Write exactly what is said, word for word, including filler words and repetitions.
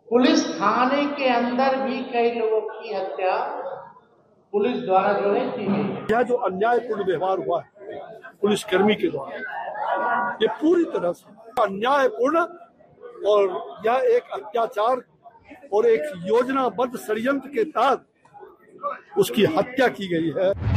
Police थाने के अंदर भी कई लोगों की हत्या पुलिस द्वारा जो है की गई। यह जो अन्यायपूर्ण व्यवहार हुआ है पुलिसकर्मी के द्वारा, ये पूरी तरह से अन्यायपूर्ण और यह एक अत्याचार और एक योजनाबद्ध षड्यंत्र के तहत उसकी हत्या की गई है।